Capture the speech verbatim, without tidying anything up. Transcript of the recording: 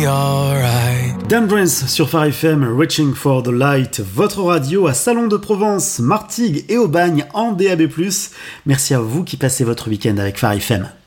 Dan Brance sur Phare F M, Reaching for the Light, votre radio à Salon de Provence, Martigues et Aubagne en D A B plus. Merci à vous qui passez votre week-end avec Phare F M.